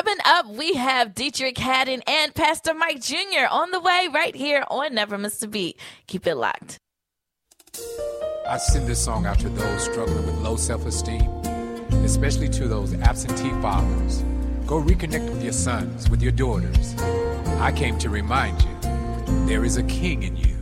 Coming up, we have Dietrich Haddon and Pastor Mike Jr. on the way right here on Never Miss a Beat. Keep it locked. I send this song out to those struggling with low self-esteem, especially to those absentee fathers. Go reconnect with your sons, with your daughters. I came to remind you, there is a king in you.